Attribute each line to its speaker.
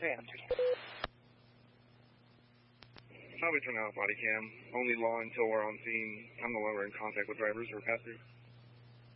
Speaker 1: 3 answers.
Speaker 2: Probably turn out body cam. Only law until we're on scene. I'm no longer in contact with drivers or passengers.